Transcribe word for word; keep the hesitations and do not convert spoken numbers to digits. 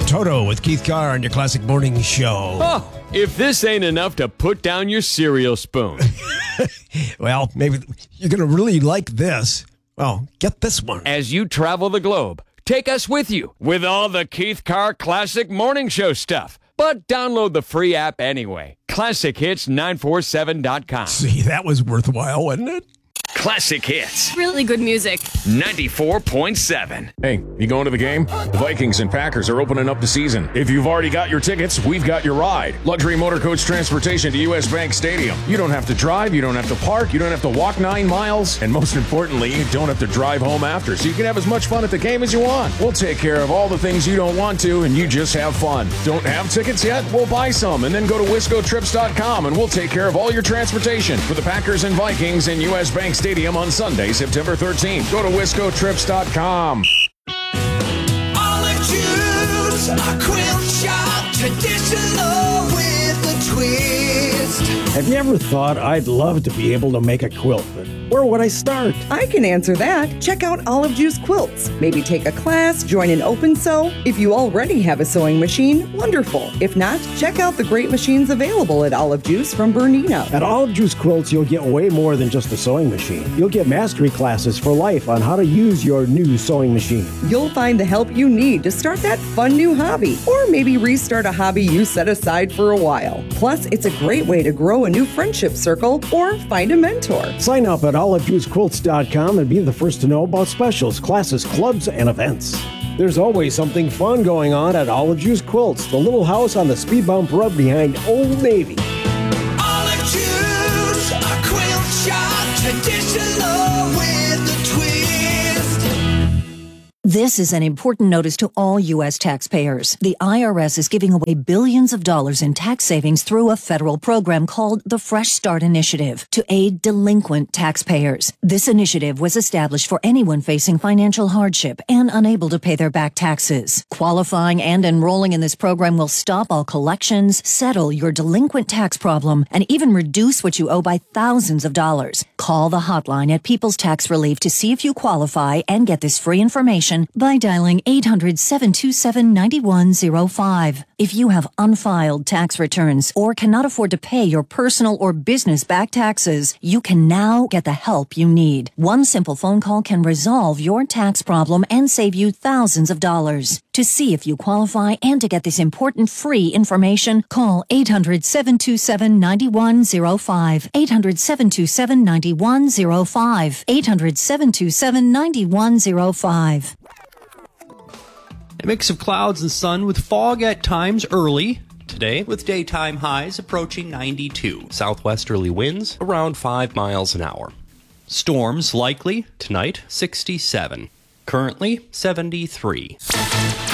Toto with Keith Carr on your Classic Morning Show. Oh, if this ain't enough to put down your cereal spoon. Well, maybe you're going to really like this. Well, get this one. As you travel the globe, take us with you with all the Keith Carr Classic Morning Show stuff. But download the free app anyway. classic hits nine four seven dot com. See, that was worthwhile, wasn't it? Classic Hits. Really good music. ninety-four point seven. Hey, you going to the game? The Vikings and Packers are opening up the season. If you've already got your tickets, we've got your ride. Luxury motor coach transportation to U S. Bank Stadium. You don't have to drive, you don't have to park, you don't have to walk nine miles, and most importantly, you don't have to drive home after, so you can have as much fun at the game as you want. We'll take care of all the things you don't want to, and you just have fun. Don't have tickets yet? We'll buy some, and then go to wisco trips dot com, and we'll take care of all your transportation for the Packers and Vikings in U S. Bank Stadium on Sunday, September thirteenth. Go to wisco trips dot com. Olive juice, a quilt shop, traditional with a twist. Have you ever thought, I'd love to be able to make a quilt, but where would I start? I can answer that. Check out Olive Juice Quilts. Maybe take a class, join an open sew. If you already have a sewing machine, wonderful. If not, check out the great machines available at Olive Juice from Bernina. At Olive Juice Quilts, you'll get way more than just a sewing machine. You'll get mastery classes for life on how to use your new sewing machine. You'll find the help you need to start that fun new hobby, or maybe restart a hobby you set aside for a while. Plus, it's a great way to grow a new friendship circle or find a mentor. Sign up at olive juice quilts dot com and be the first to know about specials, classes, clubs, and events. There's always something fun going on at Olive Juice Quilts, the little house on the speed bump road behind Old Navy. Olive Juice, a quilt shop, traditional with a twist. This is an important notice to all U S taxpayers. The I R S is giving away billions of dollars in tax savings through a federal program called the Fresh Start Initiative to aid delinquent taxpayers. This initiative was established for anyone facing financial hardship and unable to pay their back taxes. Qualifying and enrolling in this program will stop all collections, settle your delinquent tax problem, and even reduce what you owe by thousands of dollars. Call the hotline at People's Tax Relief to see if you qualify and get this free information by dialing eight hundred, seven two seven, nine one zero five. If you have unfiled tax returns or cannot afford to pay your personal or business back taxes, you can now get the help you need. One simple phone call can resolve your tax problem and save you thousands of dollars. To see if you qualify and to get this important free information, call eight hundred, seven two seven, nine one zero five. eight hundred, seven two seven, nine one zero five. eight hundred, seven two seven, nine one zero five. A mix of clouds and sun with fog at times early today, with daytime highs approaching ninety-two. Southwesterly winds around five miles an hour. Storms likely tonight, sixty-seven. Currently, seventy-three.